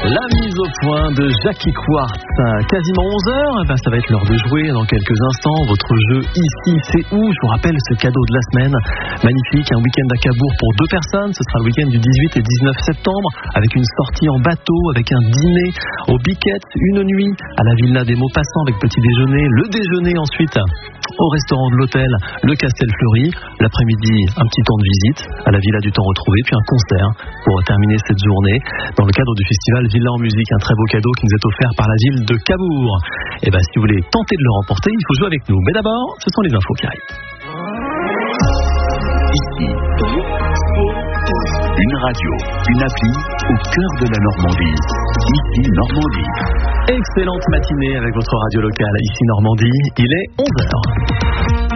La mise au point de Jackie Quartz, quasiment 11h, ça va être l'heure de jouer dans quelques instants. Votre jeu Ici c'est où? Je vous rappelle ce cadeau de la semaine, magnifique, un week-end à Cabourg pour 2 personnes. Ce sera le week-end du 18 et 19 septembre, avec une sortie en bateau, avec un dîner au Biquette, une nuit à la Villa des Maupassants avec petit déjeuner, le déjeuner ensuite au restaurant de l'hôtel, le Castel Fleury, l'après-midi un petit temps de visite à la Villa du Temps Retrouvé, puis un concert pour terminer cette journée dans le cadre du festival Villa en musique, un très beau cadeau qui nous est offert par la ville de Cabourg. Et si vous voulez tenter de le remporter, il faut jouer avec nous. Mais d'abord, ce sont les infos qui arrivent. Ici, une radio, une appli au cœur de la Normandie. Ici Normandie. Excellente matinée avec votre radio locale. Ici Normandie, il est 11h.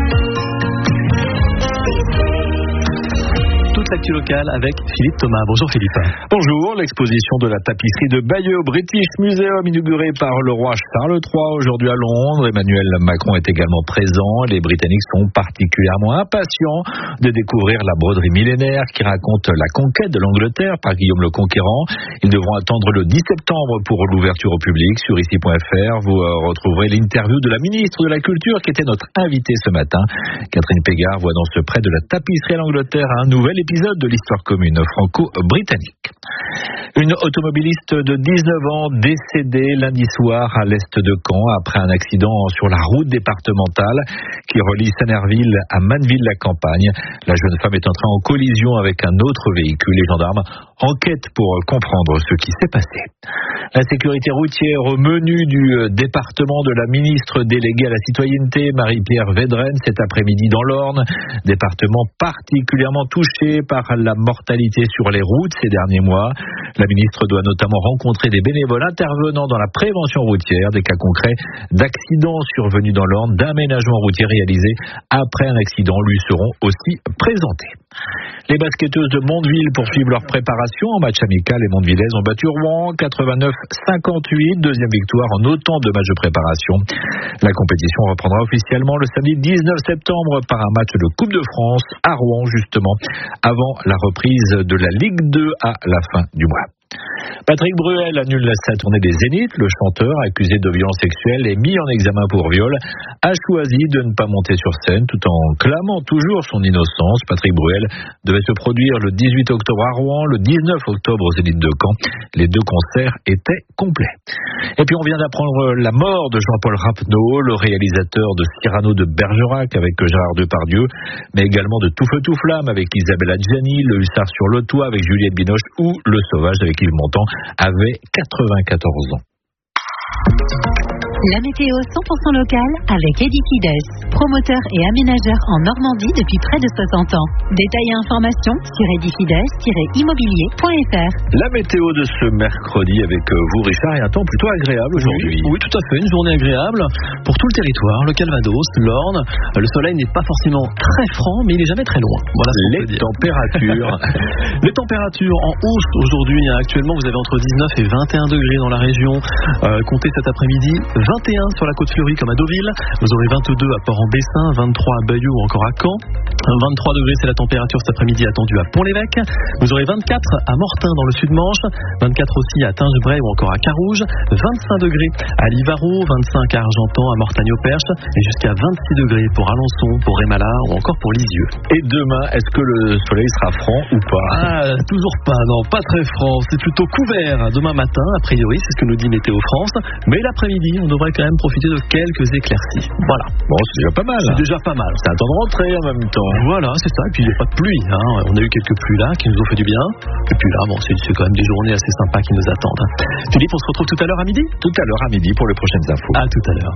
Toute l'actu locale avec Philippe Thomas. Bonjour Philippe. Bonjour. L'exposition de la tapisserie de Bayeux au British Museum, inaugurée par le roi Charles III aujourd'hui à Londres. Emmanuel Macron est également présent. Les Britanniques sont particulièrement impatients de découvrir la broderie millénaire qui raconte la conquête de l'Angleterre par Guillaume le Conquérant. Ils devront attendre le 10 septembre pour l'ouverture au public. Sur ici.fr, vous retrouverez l'interview de la ministre de la Culture qui était notre invitée ce matin. Catherine Pégard voit dans ce prêt de la tapisserie à l'Angleterre un nouvel épisode de l'histoire commune franco-britannique. Une automobiliste de 19 ans décédée lundi soir à l'est de Caen après un accident sur la route départementale qui relie Sanerville à Manneville-la-Campagne. La jeune femme est entrée en collision avec un autre véhicule. Les gendarmes enquêtent pour comprendre ce qui s'est passé. La sécurité routière au menu du département de la ministre déléguée à la citoyenneté, Marie-Pierre Védrenne, cet après-midi dans l'Orne. Département particulièrement touché par la mortalité sur les routes ces derniers mois. La ministre doit notamment rencontrer des bénévoles intervenant dans la prévention routière. Des cas concrets d'accidents survenus dans l'Orne, d'aménagements routiers réalisés après un accident lui seront aussi présentés. Les basketteuses de Mondeville poursuivent leur préparation en match amical. Les Mondevillaises ont battu Rouen 89-58, deuxième victoire en autant de matchs de préparation. La compétition reprendra officiellement le samedi 19 septembre par un match de Coupe de France à Rouen justement, avant la reprise de la Ligue 2 à la fin du mois. Patrick Bruel annule sa tournée des Zéniths. Le chanteur, accusé de violence sexuelle et mis en examen pour viol, a choisi de ne pas monter sur scène tout en clamant toujours son innocence. Patrick Bruel devait se produire le 18 octobre à Rouen, le 19 octobre aux Zéniths de Caen. Les 2 concerts étaient complets. Et puis on vient d'apprendre la mort de Jean-Paul Rappeneau, le réalisateur de Cyrano de Bergerac avec Gérard Depardieu, mais également de Tout feu tout flamme avec Isabelle Adjani, Le Hussard sur le toit avec Juliette Binoche ou Le Sauvage avec Yves Montand, avait 94 ans. La météo 100% locale avec Edifides, promoteur et aménageur en Normandie depuis près de 60 ans. Détails et informations sur edifides-immobilier.fr. La météo de ce mercredi avec vous Richard et un temps plutôt agréable aujourd'hui. Oui, tout à fait, une journée agréable pour tout le territoire, le Calvados, l'Orne. Le soleil n'est pas forcément très franc, mais il n'est jamais très loin. Voilà ce qu'on peut dire. Températures. Les températures en hausse aujourd'hui. Actuellement, vous avez entre 19 et 21 degrés dans la région. Comptez cet après-midi 21 sur la côte Fleurie comme à Deauville. Vous aurez 22 à Port-en-Bessin, 23 à Bayeux ou encore à Caen. 23 degrés, c'est la température cet après-midi attendue à Pont-l'Évêque. Vous aurez 24 à Mortain dans le Sud-Manche, 24 aussi à Tingebray ou encore à Carouge, 25 degrés à Livaro, 25 à Argentan, à Mortagne-au-Perche et jusqu'à 26 degrés pour Alençon, pour Rémala ou encore pour Lisieux. Et demain, est-ce que le soleil sera franc ou pas? Toujours pas, non, pas très franc. C'est plutôt couvert demain matin, a priori, c'est ce que nous dit Météo France. Mais l'après-midi, on devrait quand même profiter de quelques éclaircies. Voilà. Bon, c'est déjà pas mal. C'est déjà pas mal. C'est un temps de rentrée en même temps. Voilà, c'est ça. Et puis il n'y a pas de pluie. On a eu quelques pluies là qui nous ont fait du bien. Et puis là, bon, c'est quand même des journées assez sympas qui nous attendent. Philippe, on se retrouve tout à l'heure à midi? Tout à l'heure à midi pour les prochaines infos. À tout à l'heure.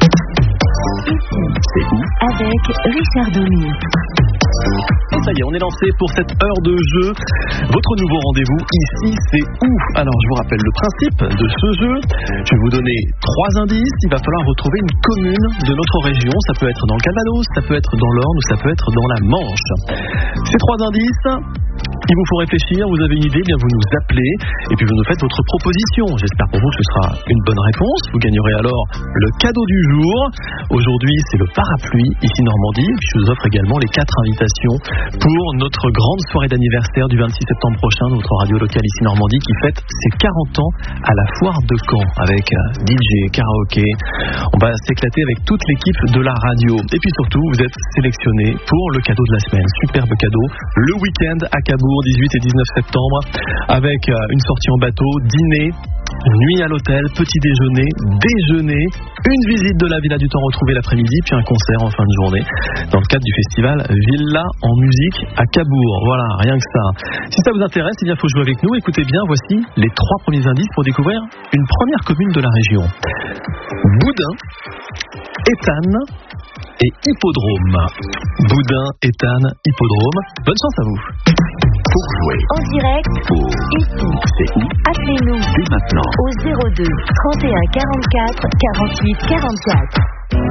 C'est où? Avec Richard Domi. Et ça y est, on est lancé pour cette heure de jeu. Votre nouveau rendez-vous, ici, c'est où? Alors, je vous rappelle le principe de ce jeu. Je vais vous donner 3 indices. Il va falloir retrouver une commune de notre région. Ça peut être dans le Calvados, ça peut être dans l'Orne ou ça peut être dans la Manche. Ces 3 indices, Il vous faut réfléchir, vous avez une idée, bien vous nous appelez et puis vous nous faites votre proposition. J'espère pour vous que ce sera une bonne réponse. Vous gagnerez alors le cadeau du jour. Aujourd'hui, c'est le parapluie ici Normandie. Puis je vous offre également les 4 invitations pour notre grande soirée d'anniversaire du 26 septembre prochain, notre radio locale ici Normandie qui fête ses 40 ans à la foire de Caen avec DJ, karaoké. On va s'éclater avec toute l'équipe de la radio. Et puis surtout, vous êtes sélectionnés pour le cadeau de la semaine. Superbe cadeau. Le week-end à Cabourg, 18 et 19 septembre, avec une sortie en bateau, dîner, nuit à l'hôtel, petit déjeuner, une visite de la Villa du Temps retrouvée l'après-midi, puis un concert en fin de journée dans le cadre du festival Villa en musique à Cabourg. Voilà, rien que ça. Si ça vous intéresse, il faut jouer avec nous. Écoutez bien, voici les 3 premiers indices pour découvrir une première commune de la région. Boudin, Étannes et Hippodrome. Boudin, Étannes, Hippodrome. Bonne chance à vous. Pour jouer en direct, ici, c'est où? appelez-nous Dès maintenant au 02 31 44 48 44.